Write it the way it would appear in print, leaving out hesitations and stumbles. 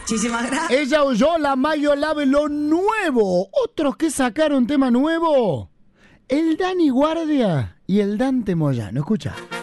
Muchísimas gracias. Ella oyó la Mayo Lave, lo nuevo. Otros que sacaron tema nuevo. El Dani Guardia y el Dante Moyano. Escucha.